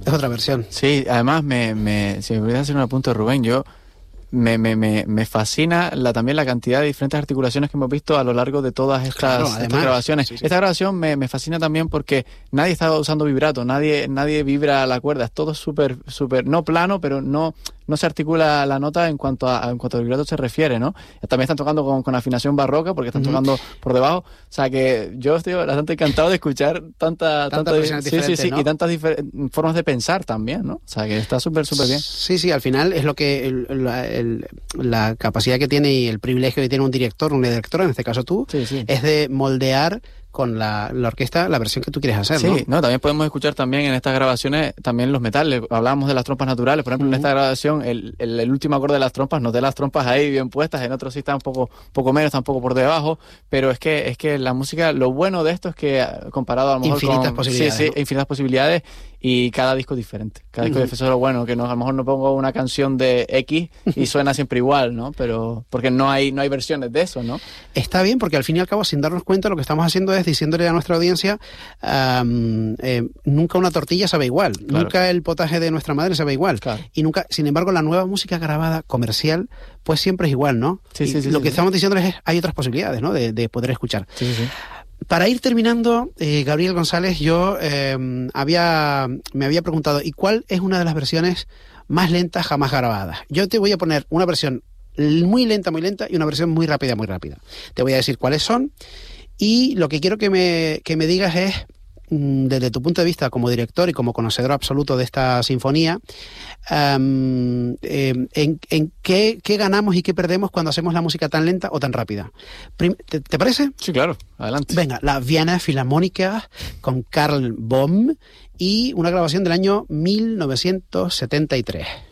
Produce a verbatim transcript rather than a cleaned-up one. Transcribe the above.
Es otra versión. Sí, además, me, me, si me pudiera hacer un apunte, Rubén, yo... Me, me, me, me fascina la, también la cantidad de diferentes articulaciones que hemos visto a lo largo de todas estas, claro, además, estas grabaciones. Sí, sí. Esta grabación me, me fascina también porque nadie está usando vibrato, nadie nadie vibra la cuerda, es todo súper, súper, no plano, pero no no se articula la nota en cuanto a, en cuanto al vibrato se refiere, ¿no? También están tocando con, con afinación barroca porque están uh-huh. tocando por debajo. O sea que yo estoy bastante encantado de escuchar tanta, tanta, tanta sí, sí, sí, ¿no? Y tantas difer- formas de pensar también, ¿no? O sea que está súper, súper bien. Sí, sí, al final es lo que el, la, el, la capacidad que tiene y el privilegio que tiene un director, una directora, en este caso tú, sí, sí. es de moldear con la, la orquesta la versión que tú quieres hacer, sí, ¿no? Sí, ¿no? También podemos escuchar también en estas grabaciones también los metales. Hablábamos de las trompas naturales, por ejemplo, uh-huh. en esta grabación el, el, el último acorde de las trompas, noté las trompas ahí bien puestas, en otros sí está un poco, poco menos, está un poco por debajo, pero es que es que la música, lo bueno de esto es que comparado a lo mejor infinitas con... posibilidades. Sí, sí, ¿no? infinitas posibilidades y cada disco diferente. Cada disco uh-huh. eso es lo bueno, que no, a lo mejor no pongo una canción de X y suena siempre igual, ¿no? Pero porque no hay no hay versiones de eso, ¿no? Está bien, porque al fin y al cabo, sin darnos cuenta, lo que estamos haciendo es diciéndole a nuestra audiencia um, eh, nunca una tortilla sabe igual, claro. Nunca el potaje de nuestra madre sabe igual, claro. Y nunca, sin embargo, la nueva música grabada comercial, pues siempre es igual, ¿no? Sí, sí, sí, lo sí, que sí. estamos diciéndoles es hay otras posibilidades, ¿no? De, de poder escuchar. Sí, sí, sí. Para ir terminando, eh, Gabriel González, yo eh, había me había preguntado, ¿y cuál es una de las versiones más lentas jamás grabadas? Yo te voy a poner una versión muy lenta, muy lenta y una versión muy rápida, muy rápida. Te voy a decir cuáles son y lo que quiero que me, que me digas es, desde tu punto de vista como director y como conocedor absoluto de esta sinfonía, um, eh, en, en qué, qué ganamos y qué perdemos cuando hacemos la música tan lenta o tan rápida. Prim- ¿te, ¿Te parece? Sí, claro. Adelante. Venga, la Viena Filarmónica con Karl Bohm y una grabación del año mil novecientos setenta y tres.